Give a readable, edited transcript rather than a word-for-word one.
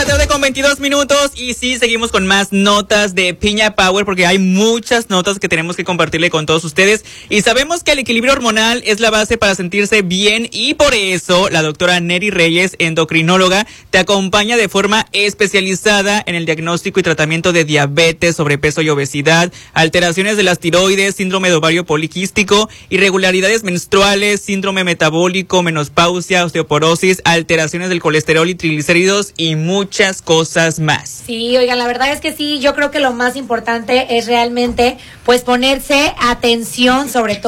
2:22 y sí, seguimos con más notas de Piña Power porque hay muchas notas que tenemos que compartirle con todos ustedes y sabemos que el equilibrio hormonal es la base para sentirse bien y por eso la doctora Neri Reyes, endocrinóloga, te acompaña de forma especializada en el diagnóstico y tratamiento de diabetes, sobrepeso y obesidad, alteraciones de las tiroides, síndrome de ovario poliquístico, irregularidades menstruales, síndrome metabólico, menopausia, osteoporosis, alteraciones del colesterol y triglicéridos y muchas cosas más. Sí, oigan, la verdad es que sí, yo creo que lo más importante es realmente pues ponerse atención sobre todo